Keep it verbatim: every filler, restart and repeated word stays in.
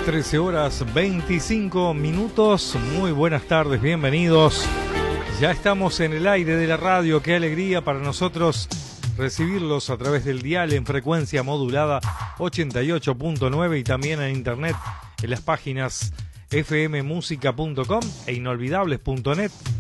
trece horas veinticinco minutos. Muy buenas tardes, bienvenidos. Ya estamos en el aire de la radio. Qué alegría para nosotros recibirlos a través del dial en frecuencia modulada ochenta y ocho punto nueve y también en internet en las páginas f m música punto com e inolvidables punto net.